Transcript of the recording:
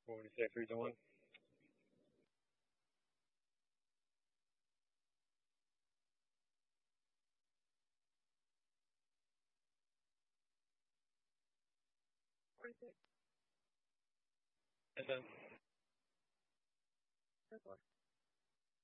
When you say 3 to 1. And then